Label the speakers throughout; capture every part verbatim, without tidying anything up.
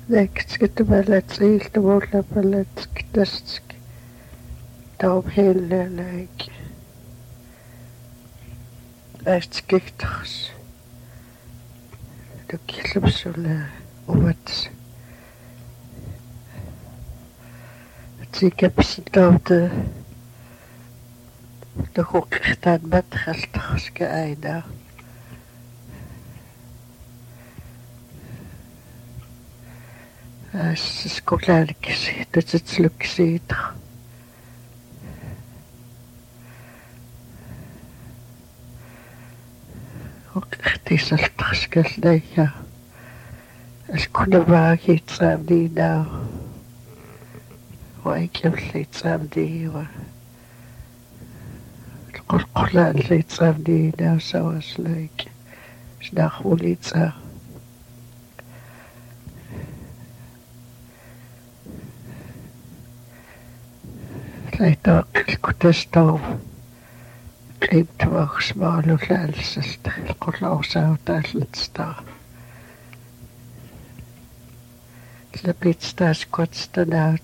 Speaker 1: Näkskittumallatsil tumullapallatsk tastsk taumhillalaik astskiktars tukilupsula umats tikapsitauta tuhuqirtaan matqaltarska aina Skolalikisi tututlukkisiita uqertisaltarskallaya alkunavaagiitsaamniinaa uaikiulliitsaamniiwa qulqullaanliitsaamniinaa savaslaik snaarmuliitsaa Laitawaqilkutastau qimtuarsmaalullaalsasta qullaursautaallatsta lapitstaasquatstanaut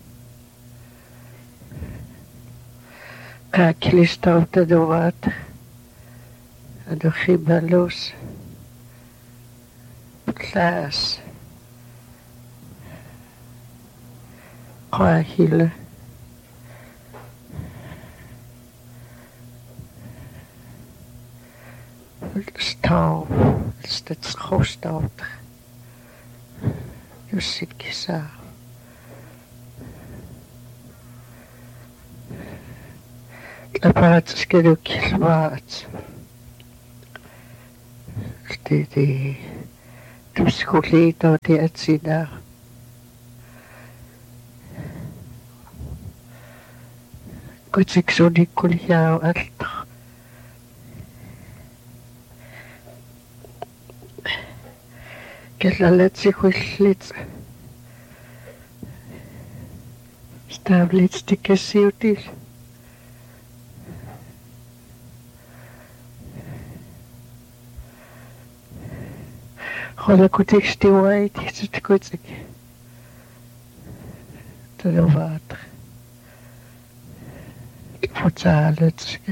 Speaker 1: qaakilistautanuvaat anuximalus laas qaahila Stau, stets hostaut. Jussit kisaa. Lapaat skedukil vaat. Stedi tuskuliito tietsina. Kutsiksunikulhiau alta. Kellallatsikhuillit stavlitstikkasiutil Hollakutikstivait hitsutkutzik Tanuvaat Futsaaletske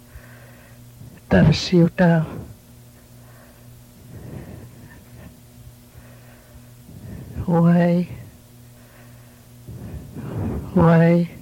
Speaker 1: Tarsiutaa Why? Why?